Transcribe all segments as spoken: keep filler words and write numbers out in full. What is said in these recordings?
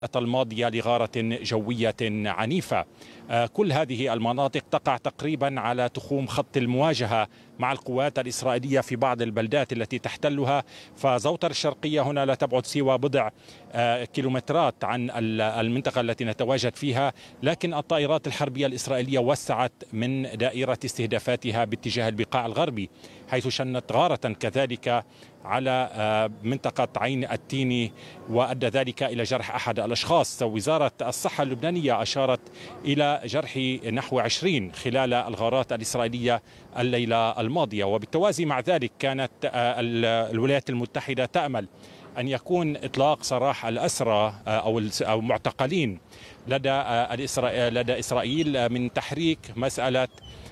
الماضية لغارة جوية عنيفة. كل هذه المناطق تقع تقريبا على تخوم خط المواجهة مع القوات الإسرائيلية في بعض البلدات التي تحتلها، فزوطر الشرقية هنا لا تبعد سوى بضع كيلومترات عن المنطقة التي نتواجد فيها، لكن الطائرات الحربية الإسرائيلية وسعت من دائرة استهدافاتها باتجاه البقاع الغربي، حيث شنت غارة كذلك على منطقة عين التيني، وأدى ذلك إلى جرح أحد الأشخاص. وزارة الصحة اللبنانية أشارت إلى جرح نحو عشرين خلال الغارات الإسرائيلية الليلة الماضية. وبالتوازي مع ذلك كانت الولايات المتحدة تأمل أن يكون إطلاق سراح الأسرى أو أو معتقلين لدى لدى إسرائيل من تحريك مسألة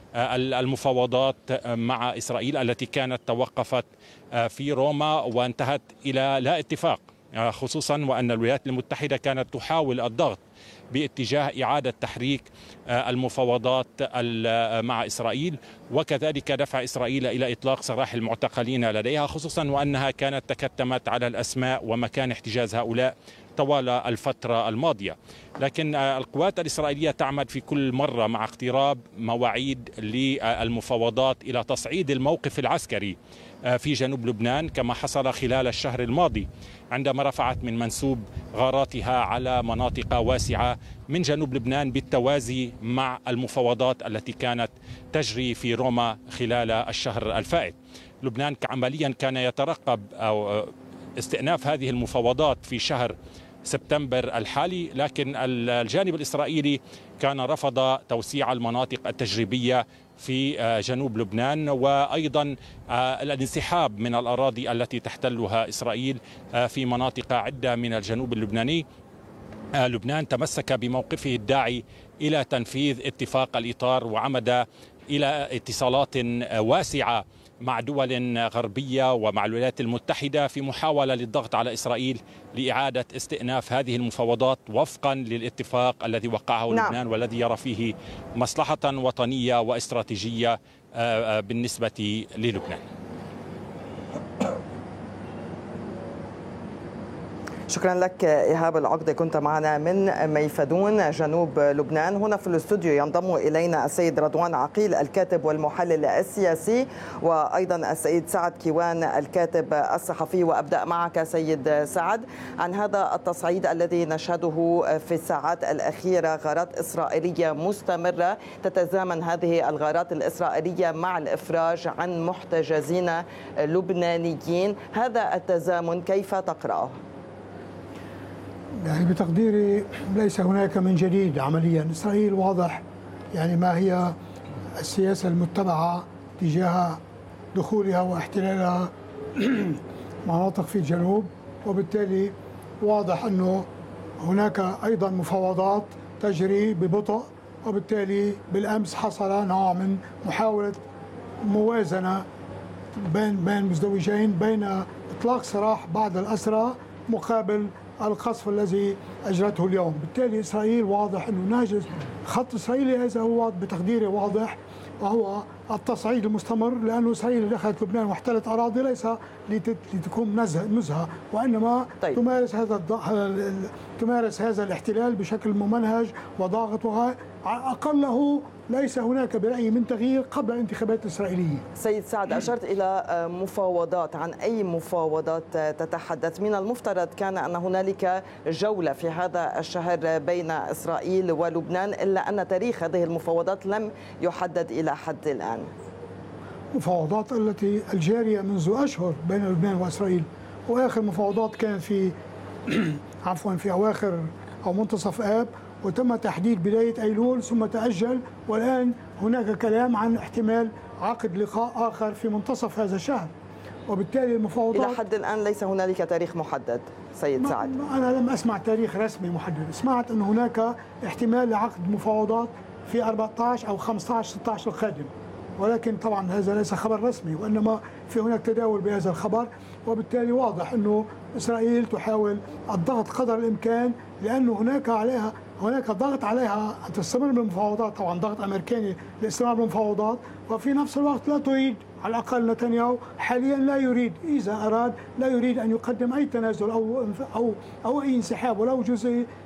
المفاوضات مع إسرائيل التي كانت توقفت في روما وانتهت إلى لا اتفاق، خصوصا وأن الولايات المتحدة كانت تحاول الضغط باتجاه إعادة تحريك المفاوضات مع إسرائيل، وكذلك دفع إسرائيل إلى إطلاق سراح المعتقلين لديها، خصوصا وأنها كانت تكتمت على الأسماء ومكان احتجاز هؤلاء طوال الفترة الماضية. لكن القوات الإسرائيلية تعمد في كل مرة مع اقتراب مواعيد للمفاوضات إلى تصعيد الموقف العسكري في جنوب لبنان، كما حصل خلال الشهر الماضي عندما رفعت من منسوب غاراتها على مناطق واسعة من جنوب لبنان بالتوازي مع المفاوضات التي كانت تجري في روما خلال الشهر الفائت. لبنان عمليا كان يترقب أو استئناف هذه المفاوضات في شهر سبتمبر الحالي، لكن الجانب الإسرائيلي كان رفض توسيع المناطق التجريبية في جنوب لبنان، وأيضا الانسحاب من الأراضي التي تحتلها إسرائيل في مناطق عدة من الجنوب اللبناني. لبنان تمسك بموقفه الداعي إلى تنفيذ اتفاق الإطار، وعمد إلى اتصالات واسعة مع دول غربية ومع الولايات المتحدة في محاولة للضغط على إسرائيل لإعادة استئناف هذه المفاوضات وفقا للاتفاق الذي وقعه نعم. لبنان، والذي يرى فيه مصلحة وطنية واستراتيجية بالنسبة للبنان. شكرا لك إيهاب العقدة، كنت معنا من ميفدون جنوب لبنان. هنا في الاستوديو ينضم إلينا السيد رضوان عقيل الكاتب والمحلل السياسي، وأيضا السيد سعد كيوان الكاتب الصحفي. وأبدأ معك سيد سعد عن هذا التصعيد الذي نشهده في الساعات الأخيرة، غارات إسرائيلية مستمرة تتزامن هذه الغارات الإسرائيلية مع الإفراج عن محتجزين لبنانيين، هذا التزامن كيف تقرأه؟ يعني بتقديري ليس هناك من جديد عمليا. إسرائيل واضح يعني ما هي السياسة المتبعة تجاه دخولها واحتلالها مناطق في الجنوب، وبالتالي واضح أنه هناك أيضا مفاوضات تجري ببطء، وبالتالي بالأمس حصل نوع من محاولة موازنة بين بين مزدوجين، بين إطلاق سراح بعض الأسرى مقابل القصف الذي أجرته اليوم. بالتالي إسرائيل واضح أنه ناجز خط إسرائيلي هذا هو بتقديري واضح، وهو التصعيد المستمر، لأنه إسرائيل دخلت لبنان واحتلت أراضي ليس لتكون نزهة، وإنما طيب. تمارس هذا تمارس هذا الاحتلال بشكل ممنهج وضاغط، أقله ليس هناك برأيي من تغيير قبل الانتخابات الإسرائيلية. سيد سعد، أشرت إلى مفاوضات، عن أي مفاوضات تتحدث؟ من المفترض كان أن هنالك جولة في هذا الشهر بين إسرائيل ولبنان، إلا أن تاريخ هذه المفاوضات لم يحدد إلى حد الآن. مفاوضات التي الجارية منذ أشهر بين لبنان وإسرائيل، وآخر مفاوضات كان في عفوا في أواخر أو منتصف آب، وتم تحديد بداية أيلول ثم تأجل، والآن هناك كلام عن احتمال عقد لقاء آخر في منتصف هذا الشهر. وبالتالي المفاوضات إلى حد الآن ليس هنالك تاريخ محدد. سيد سعد، أنا لم أسمع تاريخ رسمي محدد، سمعت أن هناك احتمال لعقد مفاوضات في أربعة عشر أو خمسة عشر ستة عشر القادم، ولكن طبعا هذا ليس خبر رسمي، وإنما في هناك تداول بهذا الخبر. وبالتالي واضح أنه إسرائيل تحاول الضغط قدر الإمكان، لأنه هناك عليها هناك ضغط عليها أن تستمر بالمفاوضات، طبعا ضغط أمريكاني للاستمرار بالمفاوضات، وفي نفس الوقت لا تريد، على الأقل نتنياهو حاليا لا يريد، إذا أراد لا يريد أن يقدم أي تنازل أو أو أو أي انسحاب ولو جزئي